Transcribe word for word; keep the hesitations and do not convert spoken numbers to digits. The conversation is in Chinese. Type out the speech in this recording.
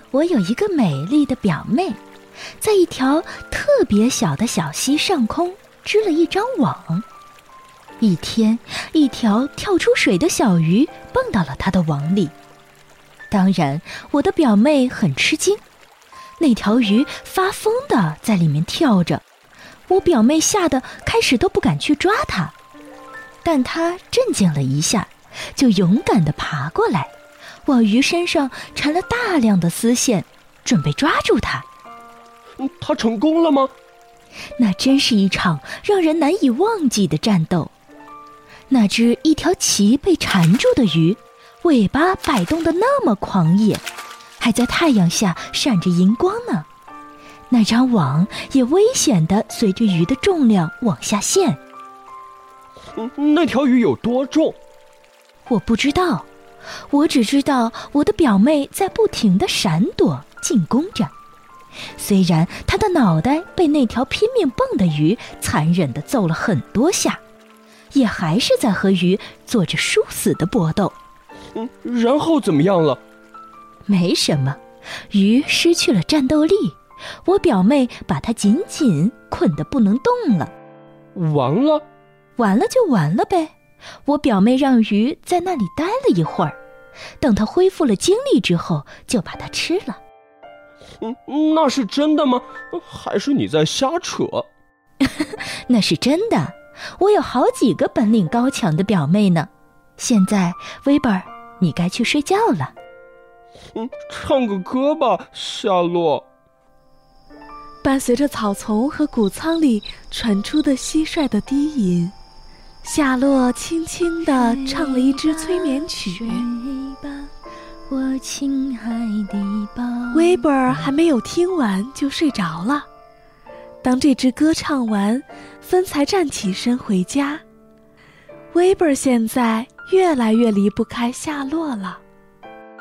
我有一个美丽的表妹，在一条特别小的小溪上空织了一张网。一天，一条跳出水的小鱼蹦到了她的网里。当然，我的表妹很吃惊，那条鱼发疯地在里面跳着，我表妹吓得开始都不敢去抓它。但她镇静了一下，就勇敢地爬过来，往鱼身上缠了大量的丝线，准备抓住它。 他成功了吗？ 那真是一场让人难以忘记的战斗。那只一条鳍被缠住的鱼，尾巴摆动得那么狂野，还在太阳下闪着银光呢。那张网也危险地随着鱼的重量往下陷。 嗯，那条鱼有多重？ 我不知道，我只知道我的表妹在不停地闪躲进攻着。虽然她的脑袋被那条拼命蹦的鱼残忍地揍了很多下，也还是在和鱼做着殊死的搏斗。 嗯，然后怎么样了？ 没什么，鱼失去了战斗力，我表妹把它紧紧捆得不能动了。 完了？ 完了就完了呗。我表妹让鱼在那里待了一会儿，等它恢复了精力之后，就把它吃了。 嗯，那是真的吗？还是你在瞎扯？ 那是真的，我有好几个本领高强的表妹呢。现在，威伯尔，你该去睡觉了。 嗯，唱个歌吧，夏洛。 伴随着草丛和谷仓里传出的蟋蟀的低吟，夏洛轻轻地唱了一支催眠曲。 我亲爱的宝贝， 威伯尔还没有听完就睡着了。当这支歌唱完，芬才站起身回家。威伯尔现在越来越离不开夏洛了。